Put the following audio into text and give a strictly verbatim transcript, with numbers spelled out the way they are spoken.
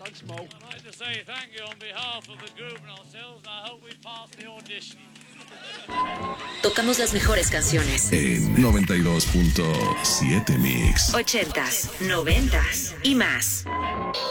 like to say thank you on behalf of the group and ourselves, and I hope we pass the audition. Tocamos las mejores canciones. En noventa y dos punto siete Mix. Ochentas, noventas y más.